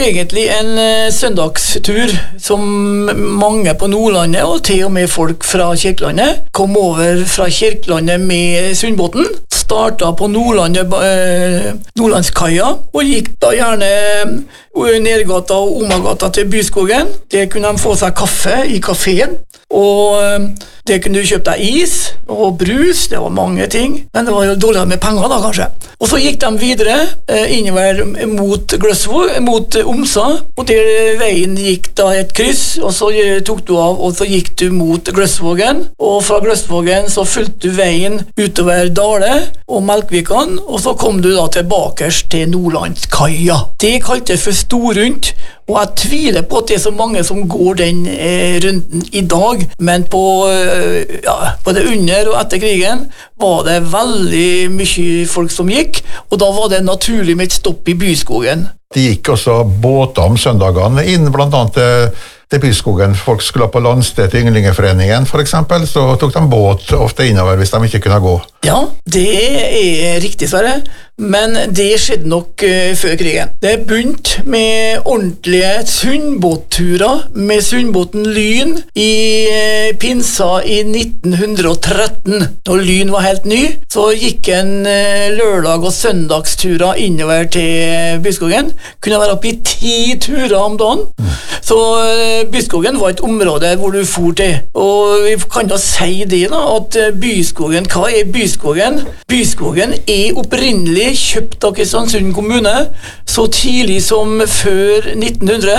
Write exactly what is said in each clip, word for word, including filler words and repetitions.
egentlig en eh, søndagstur som mange på Nordlandet, og til og med folk fra Kirkelandet, kom over fra Kirkelandet med Sundbåten, startet på Nordlandet, eh, Nordlandskaia, og gikk da gjerne Nedgata og Omagata til Byskogen. Det kunne de få seg kaffe i kaféen, og det kunne du kjøpe deg is og brus, det var mange ting, men det var jo dårligere med penger da kanskje. Og så gikk de videre eh, innover mot Gløsvåg, mot Omsa, og der veien gikk da et kryss, og så tok du av, og så gikk du mot Gløsvågen, og fra Gløsvågen så fulgte du veien utover Dale og Melkvikan, og så kom du da tilbake til Nordlandskaia. Det kalte jeg for Storrundt, og jeg tviler på at det er så mange som går den eh, runden i dag, men på, eh, ja, både under og etter krigen var det veldig mye folk som gikk, og da var det naturlig med et stopp i Byskogen. De gikk også båter om søndagene inn, blant annet eh, til Byskogen. Folk skulle på landsted til Ynglingeforeningen, for eksempel, så tok de båt ofte innover hvis de ikke kunne gå. Ja, det er riktig, Sverre. Men det skjedde nok uh, før krigen. Det begynte med ordentlige sundbåtturer med sundbåten Lyn i uh, Pinsa i nitten tretten. Når Lyn var helt ny, så gikk en uh, lørdag- og søndagsturer innover til Byskogen. Kunne være oppe i ti turer om dagen. Mm. Så uh, Byskogen var et område hvor du for til. Og vi kan da si det da, at Byskogen, hva er Byskogen? Byskogen er opprinnelig kjøpt av Kristiansund kommune så tidlig som før nitten hundre,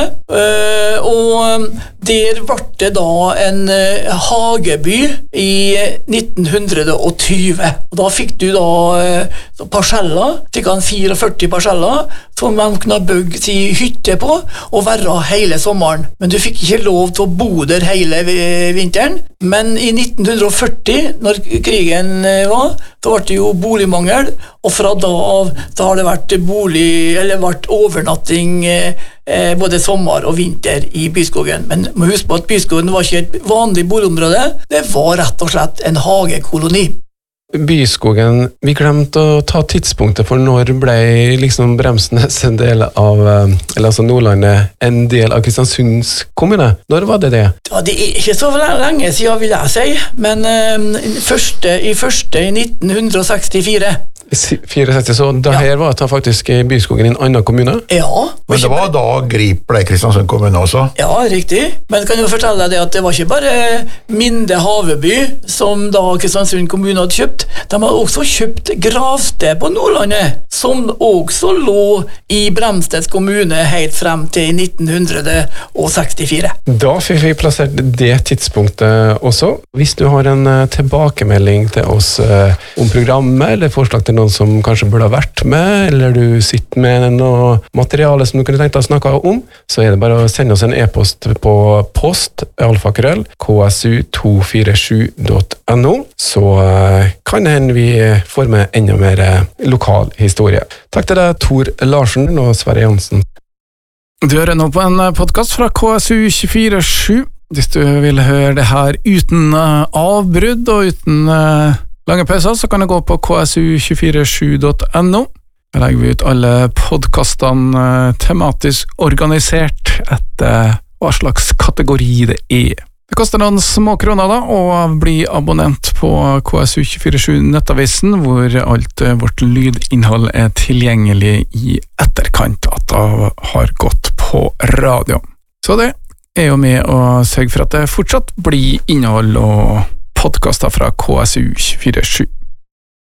og der ble det da en hageby i nitten tjue. Og da fikk du da parseller, cirka førti parseller, som man kunne bygge sin hytte på og være hele sommeren. Men du fikk ikke lov til å bo der hele vinteren. Men i nitten førti, når krigen var, da ble det jo boligmangel, og fra da av så har det vært bolig, eller vært overnatting eh, både sommer og vinter i Byskogen. Men må huske på at Byskogen var ikke et vanlig boligområde, det var rett og slett en hagekoloni. Byskogen, vi glemte å ta tidspunktet for når ble liksom Bremsnes en del av, eller altså Nordlandet, en del av Kristiansunds kommune. Når var det det? Ja, det er ikke så lenge siden vil jeg si, men uh, første, i første i nitten sekstifire. sekstifire, så det her var det faktisk Byskogen i en annen kommune? Ja. Men det var da Grip ble Kristiansund kommune også? Ja, riktig. Men kan jeg fortelle deg det at det var ikke bare Minde Haveby som da Kristiansund kommune hadde kjøpt, de hadde også kjøpt gravsted på Nordlandet, som også lå i Bremsnes kommune helt frem til nitten sekstifire. Da fikk vi plassert det tidspunktet også. Hvis du har en tilbakemelding til oss om programmet, eller forslag til noen som kanskje burde ha vært med, eller du sitter med noe materiale som du kunne tenkt å snakke om, så er det bare å sende oss en e-post på post alfakrøll k s u to fire sju punktum n o, så kan det hende vi får med enda mer lokal historie. Takk til deg, Tor Larsen og Sverre Jansen. Du hører nå på en podcast fra K S U tjuefire sju. Hvis du vil høre det her uten avbrudd og uten lange pauser, så kan du gå på k s u to fire sju punktum n o. Der legger vi ut alle podcastene tematisk organisert etter hva slags kategori det er. Det koster noen små kroner da å bli abonnent på K S U tjuefire sju nettavisen, hvor alt vårt lydinnhold er tilgjengelig i etterkant at det har gått på radio. Så det er jo med å sørge for at det fortsatt blir innhold og podcaster fra K S U tjuefire sju.